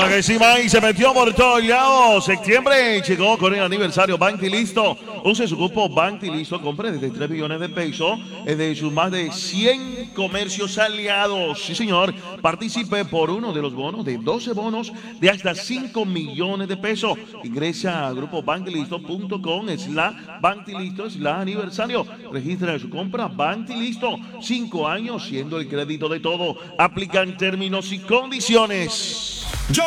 Claro que sí, Mike, se metió por todos lados. Septiembre llegó con el aniversario Banti Listo. Use su cupo Banti Listo, compre desde 3 millones de pesos de sus más de 100 comercios aliados. Sí, señor, participe por uno de los bonos de 12 bonos de hasta 5 millones de pesos. Ingresa a grupobanquilisto.com/Banti Listo/aniversario. Registra su compra Banti Listo. 5 años siendo el crédito de todo. Aplican términos y condiciones. Yo